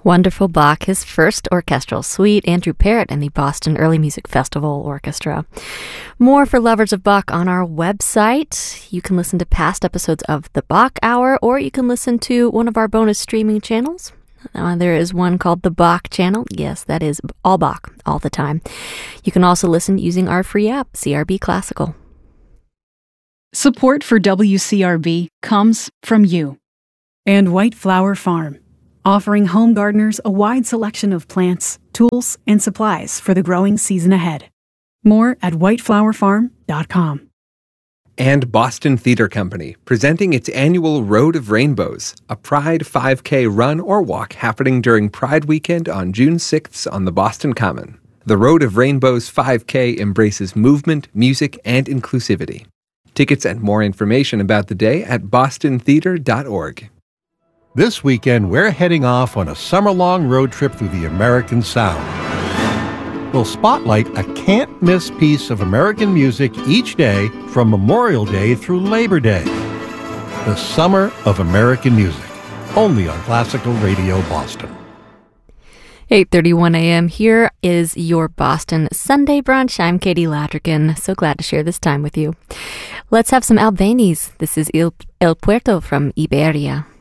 Wonderful Bach, his first orchestral suite, Andrew Parrott and the Boston Early Music Festival Orchestra. More for lovers of Bach on our website. You can listen to past episodes of the Bach Hour, or you can listen to one of our bonus streaming channels. There is one called the Bach Channel. Yes, that is all Bach, all the time. You can also listen using our free app, CRB Classical. Support for WCRB comes from you. And White Flower Farm, offering home gardeners a wide selection of plants, tools, and supplies for the growing season ahead. More at whiteflowerfarm.com. And Boston Theater Company, presenting its annual Road of Rainbows, a Pride 5K run or walk happening during Pride Weekend on June 6th on the Boston Common. The Road of Rainbows 5K embraces movement, music, and inclusivity. Tickets and more information about the day at bostontheater.org. This weekend, we're heading off on a summer-long road trip through the American Sound. We'll spotlight a can't-miss piece of American music each day from Memorial Day through Labor Day. The Summer of American Music, only on Classical Radio Boston. 8:31 a.m. Here is your Boston Sunday Brunch. I'm Katie Ladrigan. So glad to share this time with you. Let's have some Albanies. This is El Puerto from Iberia.